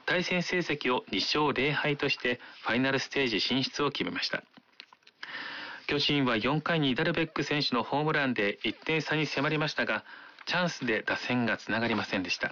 対戦成績を2勝0敗としてファイナルステージ進出を決めました。巨人は4回にダルベック選手のホームランで1点差に迫りましたが、チャンスで打線がつながりませんでした。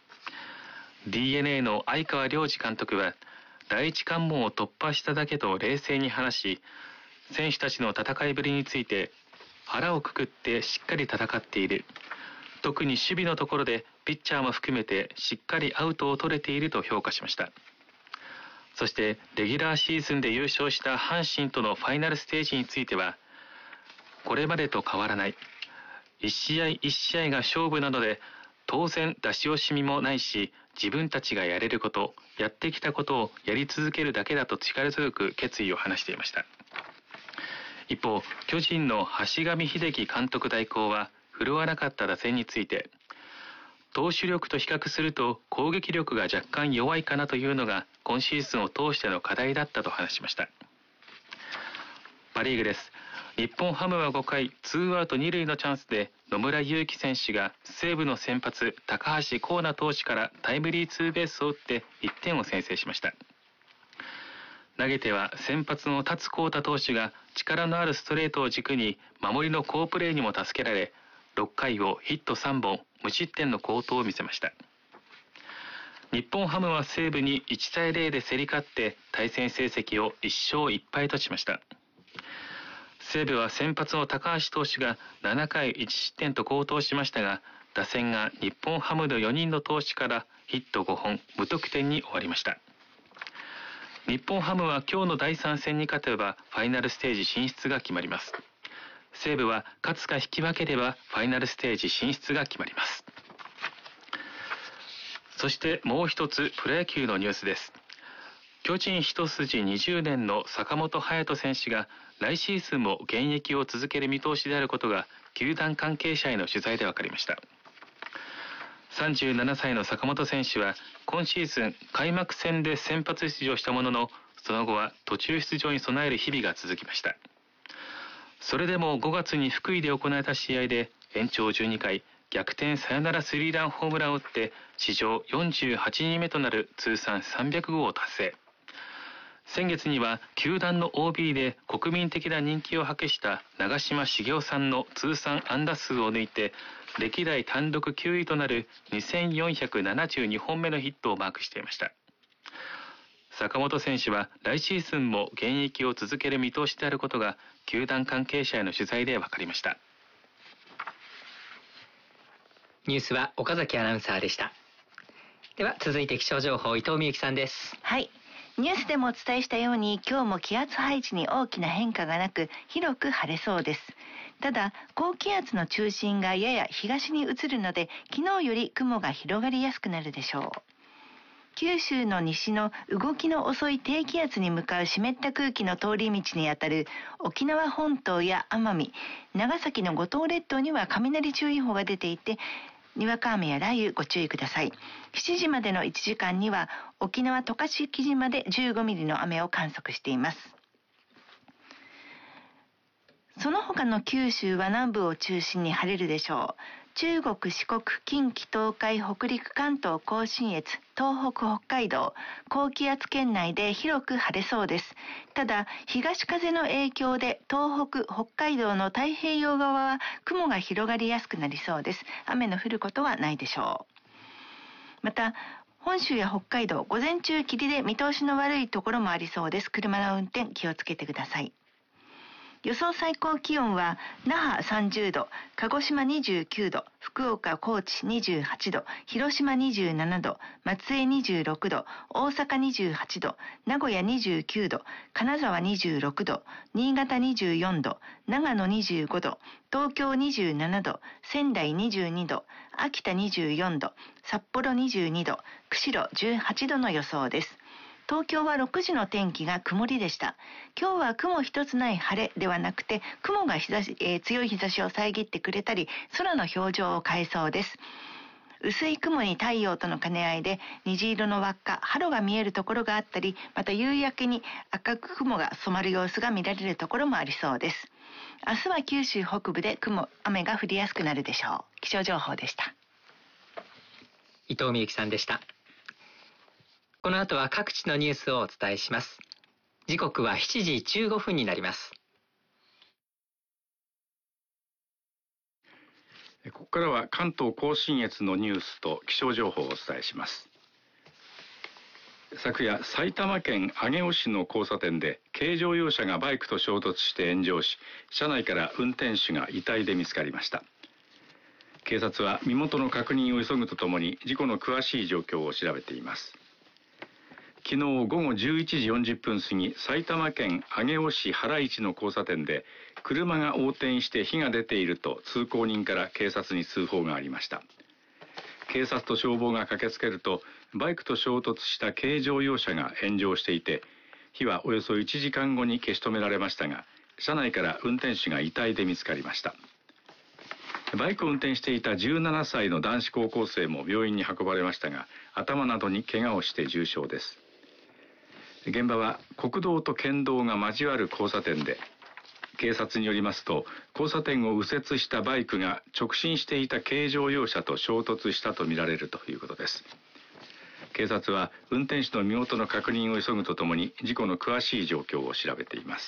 DNA の相川亮司監督は、第一関門を突破しただけと冷静に話し、選手たちの戦いぶりについて、腹をくくってしっかり戦っている、特に守備のところでピッチャーも含めてしっかりアウトを取れていると評価しました。そしてレギュラーシーズンで優勝した阪神とのファイナルステージについては、これまでと変わらない、一試合一試合が勝負なので、当然出し惜しみもないし、自分たちがやれること、やってきたことをやり続けるだけだと力強く決意を話していました。一方、巨人の橋上秀樹監督代行は、振るわなかった打線について、投手力と比較すると攻撃力が若干弱いかなというのが今シーズンを通しての課題だったと話しました。パ・リーグです。日本ハムは5回、ツーアウト2塁のチャンスで野村佑希選手が西武の先発高橋光成投手からタイムリーツーベースを打って1点を先制しました。投げては先発の達光太投手が力のあるストレートを軸に守りの好プレーにも助けられ、6回をヒット3本無失点の好投を見せました。日本ハムは西武に1対0で競り勝って対戦成績を1勝1敗としました。西武は先発の高橋投手が7回1失点と好投しましたが、打線が日本ハムの4人の投手からヒット5本無得点に終わりました。日本ハムは今日の第3戦に勝てばファイナルステージ進出が決まります。西武は勝つか引き分ければファイナルステージ進出が決まります。そしてもう一つプロ野球のニュースです。巨人一筋20年の坂本勇人選手が来シーズンも現役を続ける見通しであることが球団関係者への取材で分かりました。37歳の坂本選手は今シーズン開幕戦で先発出場したものの、その後は途中出場に備える日々が続きました。それでも5月に福井で行われた試合で延長12回逆転サヨナラスリーランホームランを打って史上48人目となる通算300号を達成。先月には球団の OB で国民的な人気を博した長嶋茂雄さんの通算安打数を抜いて歴代単独9位となる2472本目のヒットをマークしていました。坂本選手は来シーズンも現役を続ける見通しであることが球団関係者への取材で分かりました。 ニュースは岡崎アナウンサーでした。では続いて気象情報、伊藤美由紀さんです。 はい、ニュースでもお伝えしたように今日も気圧配置に大きな変化がなく広く晴れそうです。ただ高気圧の中心がやや東に移るので昨日より雲が広がりやすくなるでしょう。九州の西の動きの遅い低気圧に向かう湿った空気の通り道にあたる沖縄本島や奄美、長崎の五島列島には雷注意報が出ていて、にわか雨や雷雨ご注意ください。7時までの1時間には沖縄渡嘉敷島で15ミリの雨を観測しています。その他の九州は南部を中心に晴れるでしょう。中国、四国、近畿、東海、北陸、関東甲信越、東北、北海道、高気圧圏内で広く晴れそうです。ただ、東風の影響で東北、北海道の太平洋側は雲が広がりやすくなりそうです。雨の降ることはないでしょう。また、本州や北海道、午前中霧で見通しの悪いところもありそうです。車の運転気をつけてください。予想最高気温は那覇30度、鹿児島29度、福岡、高知28度、広島27度、松江26度、大阪28度、名古屋29度、金沢26度、新潟24度、長野25度、東京27度、仙台22度、秋田24度、札幌22度、釧路18度の予想です。東京は6時の天気が曇りでした。今日は雲一つない晴れではなくて、雲が強い日差しを遮ってくれたり、空の表情を変えそうです。薄い雲に太陽との兼ね合いで、虹色の輪っか、ハロが見えるところがあったり、また夕焼けに赤く雲が染まる様子が見られるところもありそうです。明日は九州北部で雨が降りやすくなるでしょう。気象情報でした。 伊藤美由紀さんでした。 この後は各地のニュースをお伝えします。時刻は7時15分になります。 ここからは関東甲信越のニュースと気象情報をお伝えします。昨夜、埼玉県上尾市の交差点で軽乗用車がバイクと衝突して炎上し、車内から運転手が遺体で見つかりました。警察は身元の確認を急ぐとともに事故の詳しい状況を調べています。昨日午後11時40分過ぎ、埼玉県上尾市原市の交差点で車が横転して火が出ていると通行人から警察に通報がありました。警察と消防が駆けつけると、バイクと衝突した軽乗用車が炎上していて、火はおよそ1時間後に消し止められましたが、車内から運転手が遺体で見つかりました。バイクを運転していた17歳の男子高校生も病院に運ばれましたが、頭などに怪我をして重傷です。現場は国道と県道が交わる交差点で、警察によりますと、交差点を右折したバイクが直進していた軽乗用車と衝突したとみられるということです。警察は運転手の身元の確認を急ぐとともに事故の詳しい状況を調べています。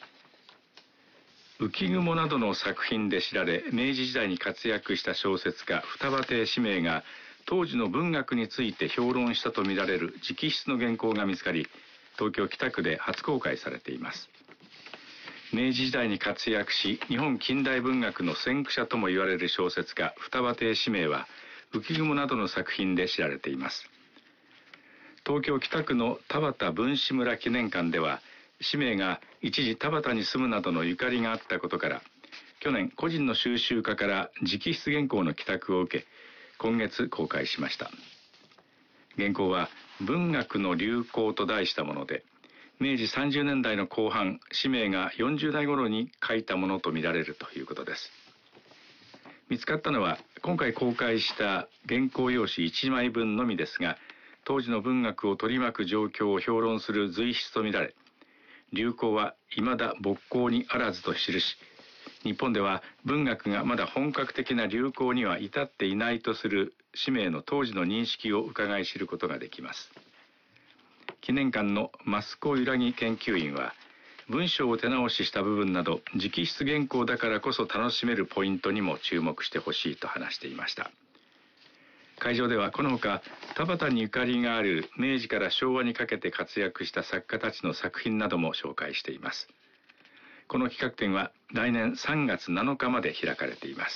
浮雲などの作品で知られ、明治時代に活躍した小説家二葉亭四迷が当時の文学について評論したとみられる直筆の原稿が見つかり、東京北区で初公開されています。明治時代に活躍し、日本近代文学の先駆者とも言われる小説家二葉亭四迷は浮雲などの作品で知られています。東京北区の田端文士村記念館では、四迷が一時田端に住むなどのゆかりがあったことから、去年個人の収集家から直筆原稿の寄託を受け、今月公開しました。原稿は文学の流行と題したもので、明治30年代の後半、四迷が40代頃に書いたものとみられるということです。見つかったのは今回公開した原稿用紙1枚分のみですが、当時の文学を取り巻く状況を評論する随筆とみられ、流行は未だ勃興にあらずと記し、日本では文学がまだ本格的な流行には至っていないとする四迷の当時の認識を伺い知ることができます。記念館の益子揺らぎ研究員は、文章を手直しした部分など直筆原稿だからこそ楽しめるポイントにも注目してほしいと話していました。会場ではこのほか、田端にゆかりがある明治から昭和にかけて活躍した作家たちの作品なども紹介しています。この企画展は来年3月7日まで開かれています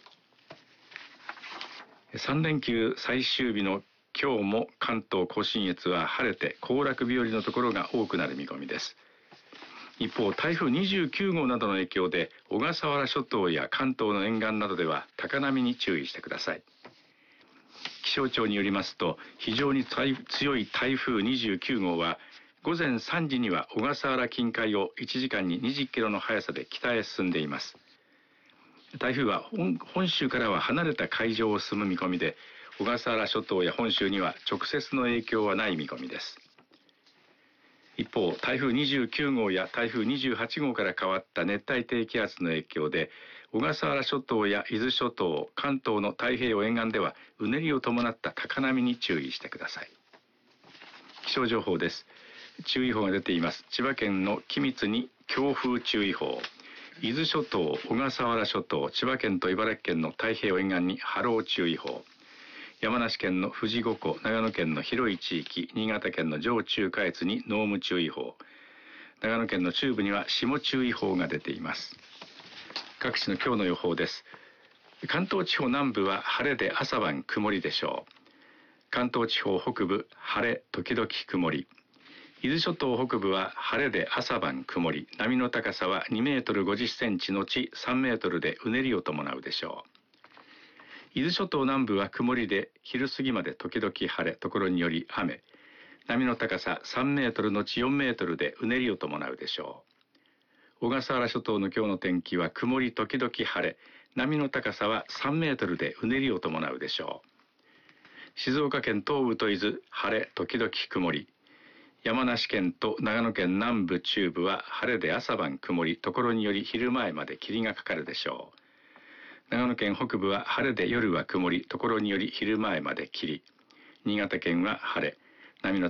。3連休最終日の今日も関東甲信越は晴れて行楽日和のところが多くなる見込みです。一方、台風29号などの影響で小笠原諸島や関東の沿岸などでは高波に注意してください。気象庁によりますと、非常に強い台風29号は午前3時には小笠原近海を1時間に20キロの速さで北へ進んでいます。台風は本州からは離れた海上を進む見込みで、小笠原諸島や本州には直接の影響はない見込みです。一方、台風29号や台風28号から変わった熱帯低気圧の影響で、小笠原諸島や伊豆諸島、関東の太平洋沿岸ではうねりを伴った高波に注意してください。気象情報です。注意報が出ています。千葉県の君津に強風注意報、伊豆諸島、小笠原諸島、千葉県と茨城県の太平洋沿岸に波浪注意報、山梨県の富士五湖、長野県の広い地域、新潟県の上中下越に濃霧注意報、長野県の中部には霜注意報が出ています。各地の今日の予報です。関東地方南部は晴れで朝晩曇りでしょう。関東地方北部晴れ時々曇り、伊豆諸島北部は晴れで朝晩曇り、波の高さは2メートル50センチのち3メートルでうねりを伴うでしょう。伊豆諸島南部は曇りで昼過ぎまで時々晴れ、ところにより雨、波の高さ3メートルのち4メートルでうねりを伴うでしょう。小笠原諸島の今日の天気は曇り時々晴れ、波の高さは3メートルでうねりを伴うでしょう。静岡県東部と伊豆晴れ時々曇り、山梨県と長野県南部中部は晴れで朝晩曇り、ところにより昼前まで霧がかかるでしょう。長野県北部は晴れで夜は曇り、ところにより昼前まで霧。新潟県は晴れ、 波の